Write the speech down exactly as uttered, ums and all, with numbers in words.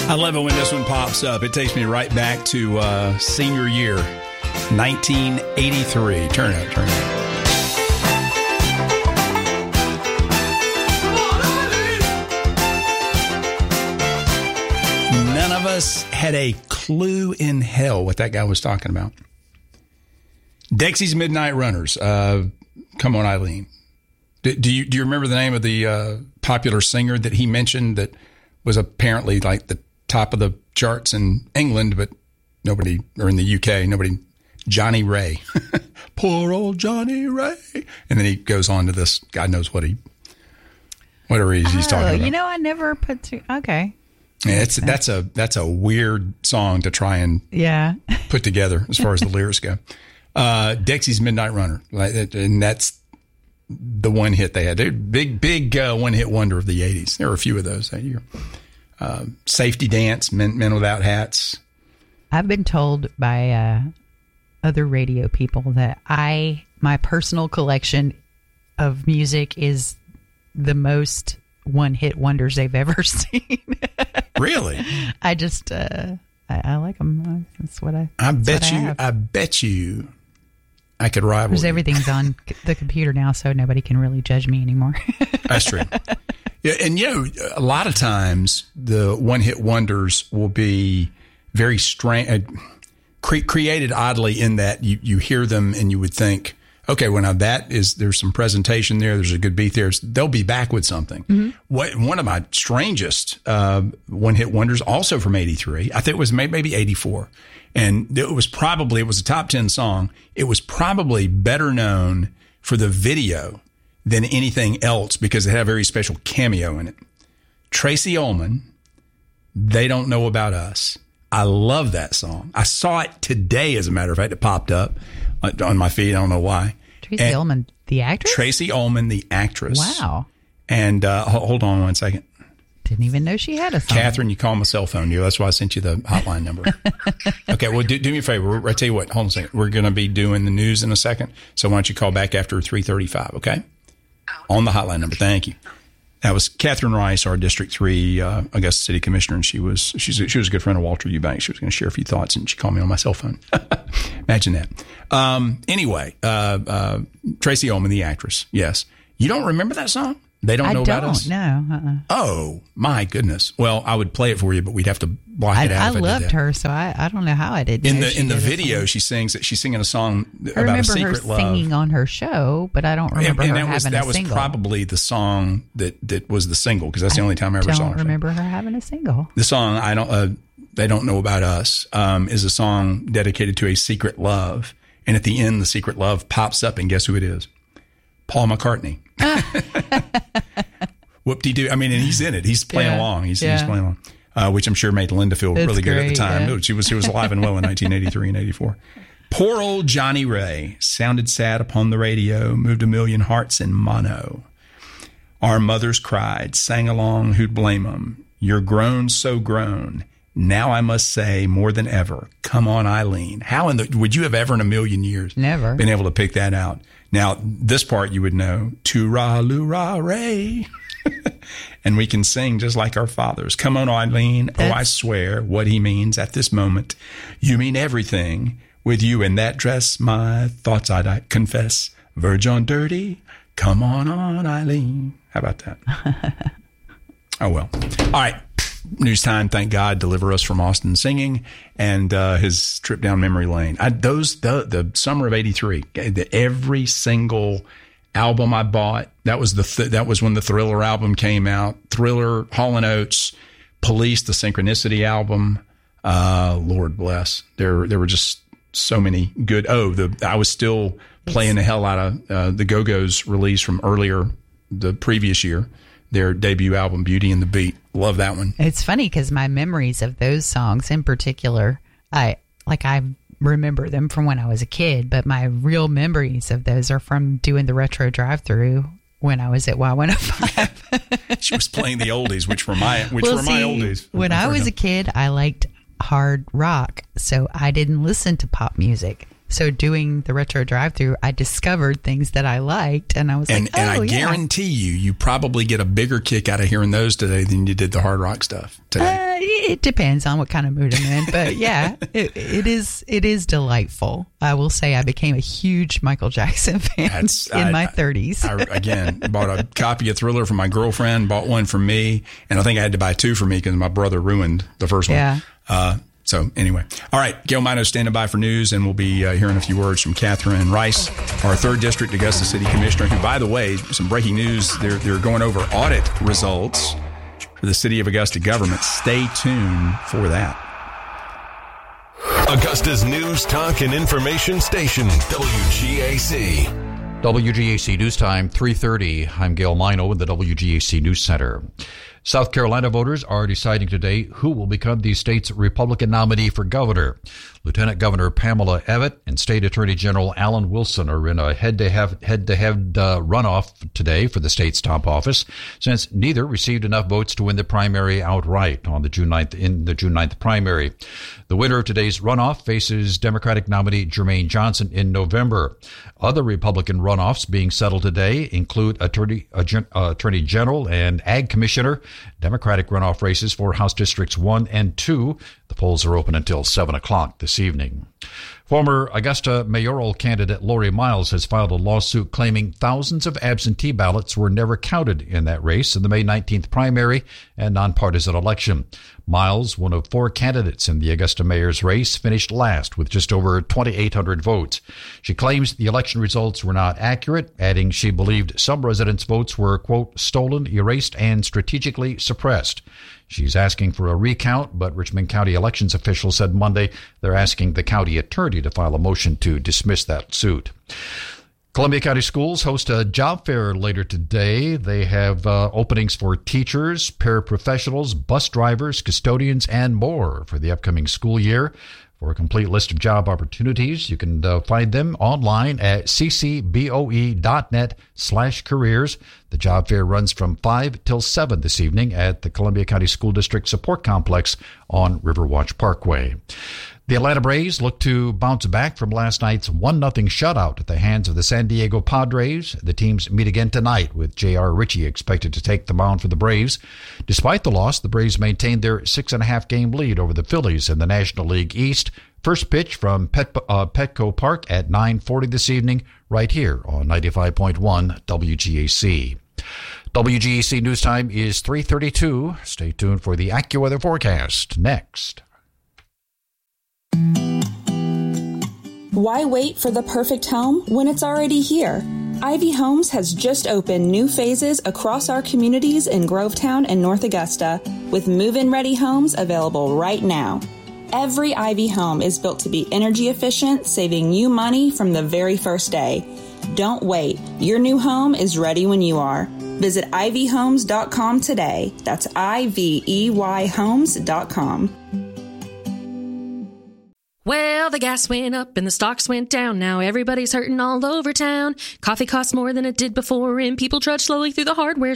I love it when this one pops up. It takes me right back to uh, senior year, nineteen eighty-three. Turn it up, turn it up. None of us had a clue in hell what that guy was talking about. Dexy's Midnight Runners. Uh, come on, Eileen. Do, do you do you remember the name of the uh, popular singer that he mentioned that was apparently like the top of the charts in England, but nobody, or in the U K, nobody, Johnny Ray. Poor old Johnny Ray. And then he goes on to this, God knows what he, whatever he's, he's oh, talking about. You know, I never put to, okay. Yeah, it's, that's a, that's a weird song to try and yeah. put together as far as the lyrics go. Uh, Dexy's Midnight Runner. And that's the one hit they had. They're big, big uh, one hit wonder of the eighties. There were a few of those that year. Uh, Safety Dance, Men, Men Without Hats. I've been told by uh, other radio people that I, my personal collection of music is the most one-hit wonders they've ever seen. Really? I just, uh, I, I like them. That's what I. I bet what you. I, I bet you. I could rival. Because you. everything's on the computer now, so nobody can really judge me anymore. That's true. Yeah, and you know, a lot of times the one-hit wonders will be very strange, uh, cre- created oddly in that you, you hear them and you would think, okay, well now that is, there's some presentation there, there's a good beat there, they'll be back with something. Mm-hmm. What one of my strangest uh, one-hit wonders, also from eighty-three, I think it was maybe, maybe eighty-four, and it was probably, it was a top ten song. It was probably better known for the video than anything else because it had a very special cameo in it. Tracy Ullman, They Don't Know About Us. I love that song. I saw it today, as a matter of fact. It popped up on my feed. I don't know why. Tracy and Ullman, the actress? Tracy Ullman, the actress. Wow. And uh, hold on one second. Didn't even know she had a song. Catherine, you call my cell phone. You. That's why I sent you the hotline number. Okay, well, do, do me a favor. I tell you what. Hold on a second. We're going to be doing the news in a second. So why don't you call back after three thirty-five, okay? On the hotline number. Thank you. That was Catherine Rice, our District three uh, Augusta City Commissioner, and she was she's a, she was a good friend of Walter Eubanks. She was going to share a few thoughts, and she called me on my cell phone. Imagine that. Um, anyway, uh, uh, Tracy Ullman, the actress. Yes, you don't remember that song? They don't I know don't, about us. No. Uh-uh. Oh my goodness! Well, I would play it for you, but we'd have to block I, it out. I if I loved did that. her, so I, I don't know how I did. In the in the video, she sings that she's singing a song I about a remember secret her love. singing on her show, but I don't remember and, and her that was, having that a was single. probably the song that, that was the single because that's the only time I ever I saw don't her. remember her having a single. The song I don't uh, They Don't Know About Us um, is a song dedicated to a secret love, and at the end, the secret love pops up, and guess who it is? Paul McCartney. Whoop-de-doo. I mean, and he's in it. He's playing Yeah. along. He's, Yeah. he's playing along, uh, which I'm sure made Linda feel That's really good at the great, time. yeah. She was she was alive and well in nineteen eighty-three and eighty-four. Poor old Johnny Ray sounded sad upon the radio, moved a million hearts in mono. Our mothers cried, sang along, who'd blame 'em? You're grown, so grown. Now I must say more than ever, come on, Eileen. How in the, would you have ever in a million years Never. been able to pick that out? Now, this part you would know, to-ra-lu-ra-ray. And we can sing just like our fathers. Come on, Eileen. That's, oh, I swear what he means at this moment. You mean everything. With you in that dress, my thoughts I'd I confess. Verge on dirty. Come on, on, Eileen. How about that? Oh, well. All right. News time. Thank God. Deliver us from Austin singing and uh, his trip down memory lane. I, those the, the summer of eighty-three. The, every single album I bought. That was the th- that was when the Thriller album came out. Thriller, Hall and Oates, Police, the Synchronicity album. Uh, Lord bless. There there were just so many good. Oh, the I was still playing the hell out of uh, the Go-Go's release from earlier the previous year. Their debut album, Beauty and the Beat. Love that one. It's funny because my memories of those songs in particular, I like I remember them from when I was a kid, but my real memories of those are from doing the retro drive-through when I was at Y one oh five. She was playing the oldies, which were my which well, were see, my oldies. When I was a kid, I liked hard rock, so I didn't listen to pop music. So doing the retro drive-through, I discovered things that I liked, and I was and, like, oh, and I yeah. guarantee you, you probably get a bigger kick out of hearing those today than you did the hard rock stuff today. Uh, it depends on what kind of mood I'm in, but yeah, it, it is it is delightful. I will say I became a huge Michael Jackson fan That's, in I, my thirties. I, again, bought a copy of Thriller for my girlfriend, bought one for me, and I think I had to buy two for me because my brother ruined the first one. Yeah. Uh, So anyway, all right, Gail Mino standing by for news, and we'll be uh, hearing a few words from Catherine Rice, our third District Augusta City Commissioner, who, by the way, some breaking news, they're, they're going over audit results for the City of Augusta government. Stay tuned for that. Augusta's news, talk, and information station, W G A C. W G A C News Time, three thirty. I'm Gail Mino in the W G A C News Center. South Carolina voters are deciding today who will become the state's Republican nominee for governor. Lieutenant Governor Pamela Abbott and State Attorney General Alan Wilson are in a head-to-head, head-to-head uh, runoff today for the state's top office, since neither received enough votes to win the primary outright on the June ninth in the June ninth primary. The winner of today's runoff faces Democratic nominee Jermaine Johnson in November. Other Republican runoffs being settled today include Attorney, uh, Attorney General and Ag Commissioner. Democratic runoff races for House Districts one and two. The polls are open until seven o'clock this evening. Former Augusta mayoral candidate Lori Miles has filed a lawsuit claiming thousands of absentee ballots were never counted in that race in the May nineteenth primary and nonpartisan election. Miles, one of four candidates in the Augusta mayor's race, finished last with just over twenty-eight hundred votes. She claims the election results were not accurate, adding she believed some residents' votes were, quote, stolen, erased, and strategically suppressed. She's asking for a recount, but Richmond County elections officials said Monday they're asking the county attorney to file a motion to dismiss that suit. Columbia County Schools host a job fair later today. They have uh, openings for teachers, paraprofessionals, bus drivers, custodians, and more for the upcoming school year. For a complete list of job opportunities, you can uh, find them online at ccboe.net slash careers. The job fair runs from five till seven this evening at the Columbia County School District Support Complex on Riverwatch Parkway. The Atlanta Braves look to bounce back from last night's one nothing shutout at the hands of the San Diego Padres. The teams meet again tonight, with J R. Ritchie expected to take the mound for the Braves. Despite the loss, the Braves maintained their six and a half game lead over the Phillies in the National League East. First pitch from Pet, uh, Petco Park at nine forty this evening, right here on ninety-five point one W G A C. W G A C News Time is three thirty-two. Stay tuned for the AccuWeather forecast next. Why wait for the perfect home when it's already here? Ivy Homes has just opened new phases across our communities in Grovetown and North Augusta, with move-in ready homes available right now. Every Ivy home is built to be energy efficient, saving you money from the very first day. Don't wait. Your new home is ready when you are. Visit ivy homes dot com today. That's I V E Y homes dot com. Well, the gas went up and the stocks went down. Now everybody's hurting all over town. Coffee costs more than it did before, and people trudge slowly through the hardware